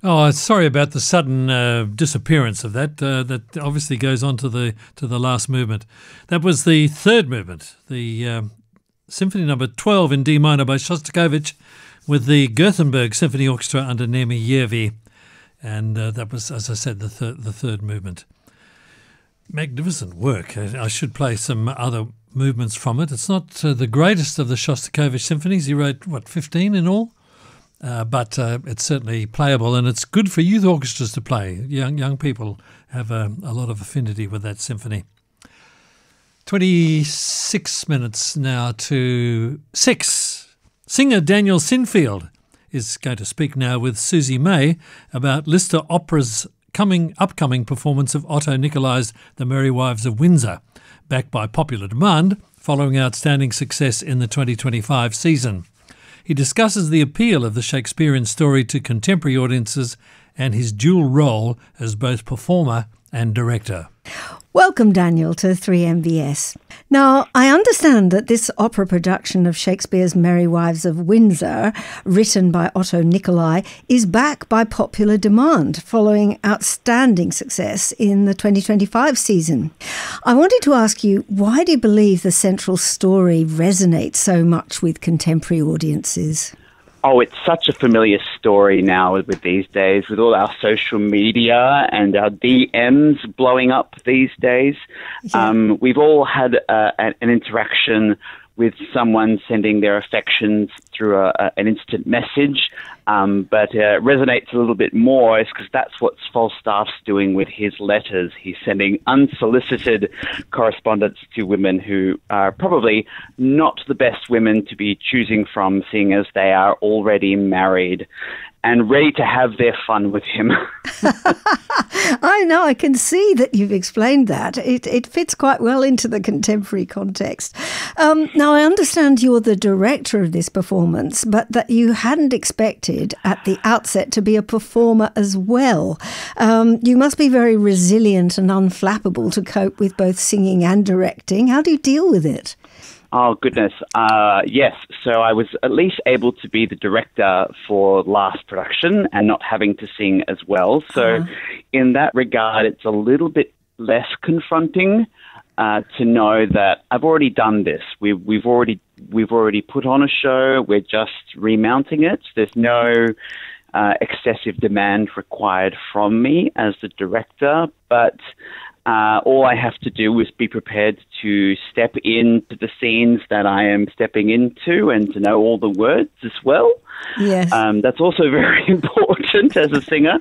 Oh, sorry about the sudden disappearance of that. That obviously goes on to the last movement. That was the third movement, the Symphony Number 12 in D minor by Shostakovich, with the Gothenburg Symphony Orchestra under Nemi Järvi, and that was, as I said, the third movement. Magnificent work. I should play some other movements from it. It's not the greatest of the Shostakovich symphonies. He wrote 15 in all. But it's certainly playable, and it's good for youth orchestras to play. Young people have a lot of affinity with that symphony. 26 minutes now to 6. Singer Daniel Sinfield is going to speak now with Susie May about Lister Opera's upcoming performance of Otto Nicolai's The Merry Wives of Windsor, backed by popular demand following outstanding success in the 2025 season. He discusses the appeal of the Shakespearean story to contemporary audiences and his dual role as both performer and director. Welcome, Daniel, to 3MBS. Now, I understand that this opera production of Shakespeare's Merry Wives of Windsor, written by Otto Nicolai, is back by popular demand following outstanding success in the 2025 season. I wanted to ask you, why do you believe the central story resonates so much with contemporary audiences? Oh, it's such a familiar story now with these days, with all our social media and our DMs blowing up these days. Yeah. We've all had an interaction with someone sending their affections through an instant message, but it resonates a little bit more is because that's what Falstaff's doing with his letters. He's sending unsolicited correspondence to women who are probably not the best women to be choosing from, seeing as they are already married and ready to have their fun with him. I know, I can see that you've explained that. It fits quite well into the contemporary context. Now, I understand you're the director of this performance, but that you hadn't expected at the outset to be a performer as well. You must be very resilient and unflappable to cope with both singing and directing. How do you deal with it? Oh, goodness. Yes. So I was at least able to be the director for last production and not having to sing as well. So in that regard, it's a little bit less confronting to know that I've already done this. We've already put on a show. We're just remounting it. There's no excessive demand required from me as the director, but all I have to do is be prepared to step into the scenes that I am stepping into and to know all the words as well. Yes. That's also very important as a singer.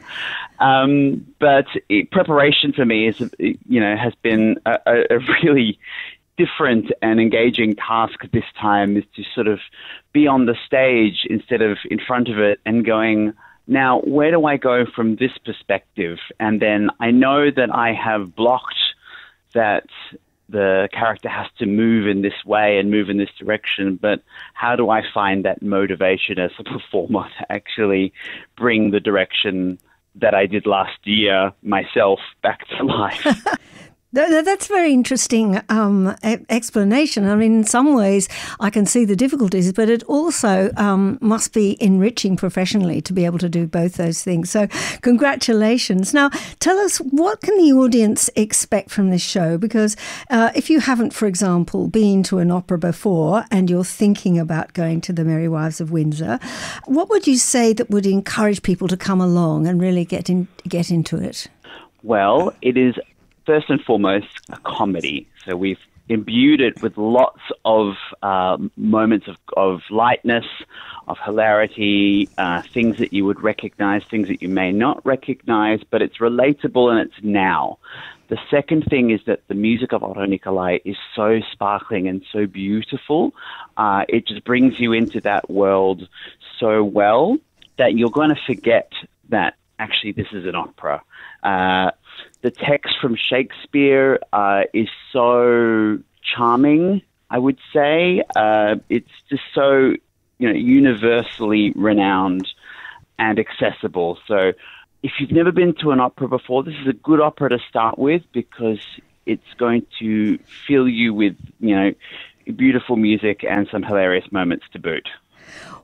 But preparation for me has been a really different and engaging task this time, is to sort of be on the stage instead of in front of it and going, now, where do I go from this perspective? And then I know that I have blocked that the character has to move in this way and move in this direction, but how do I find that motivation as a performer to actually bring the direction that I did last year myself back to life? That's a very interesting explanation. I mean, in some ways, I can see the difficulties, but it also must be enriching professionally to be able to do both those things. So congratulations. Now, tell us, what can the audience expect from this show? Because if you haven't, for example, been to an opera before and you're thinking about going to The Merry Wives of Windsor, what would you say that would encourage people to come along and really get into it? Well, it is first and foremost a comedy. So we've imbued it with lots of moments of lightness, of hilarity, things that you would recognize, things that you may not recognize, but it's relatable and it's now. The second thing is that the music of Otto Nicolai is so sparkling and so beautiful. It just brings you into that world so well that you're going to forget that actually this is an opera. The text from Shakespeare is so charming, I would say. It's just so, universally renowned and accessible. So if you've never been to an opera before, this is a good opera to start with because it's going to fill you with, beautiful music and some hilarious moments to boot.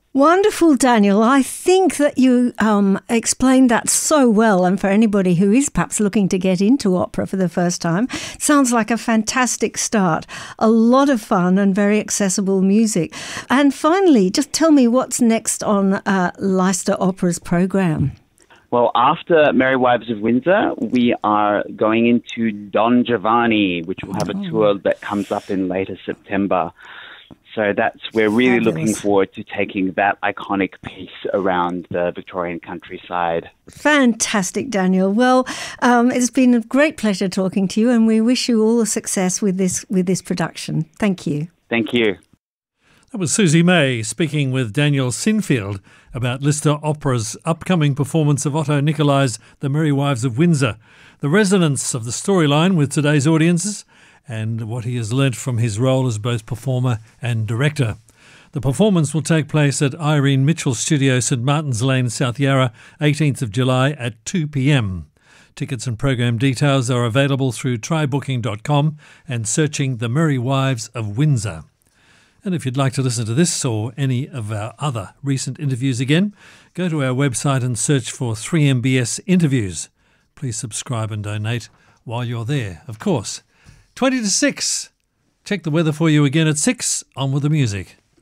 Wonderful, Daniel. I think that you explained that so well. And for anybody who is perhaps looking to get into opera for the first time, sounds like a fantastic start. A lot of fun and very accessible music. And finally, just tell me what's next on Leicester Opera's programme. Well, after Merry Wives of Windsor, we are going into Don Giovanni, which will have a tour that comes up in later September. So we're really looking forward to taking that iconic piece around the Victorian countryside. Fantastic, Daniel. Well, it's been a great pleasure talking to you, and we wish you all the success with this production. Thank you. Thank you. That was Susie May speaking with Daniel Sinfield about Leicester Opera's upcoming performance of Otto Nicolai's The Merry Wives of Windsor, the resonance of the storyline with today's audiences, and what he has learnt from his role as both performer and director. The performance will take place at Irene Mitchell Studio, St Martin's Lane, South Yarra, 18th of July at 2 p.m. Tickets and program details are available through trybooking.com and searching The Merry Wives of Windsor. And if you'd like to listen to this or any of our other recent interviews again, go to our website and search for 3MBS Interviews. Please subscribe and donate while you're there, of course. 20 to 6. Check the weather for you again at 6. On with the music.